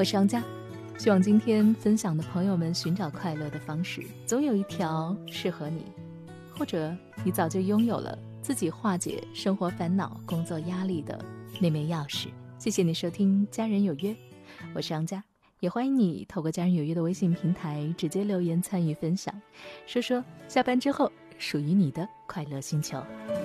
我是杨佳，希望今天分享的朋友们寻找快乐的方式，总有一条适合你，或者你早就拥有了自己化解生活烦恼、工作压力的那枚钥匙。谢谢你收听家人有约，我是杨佳，也欢迎你透过家人有约的微信平台直接留言参与分享，说说下班之后属于你的快乐星球。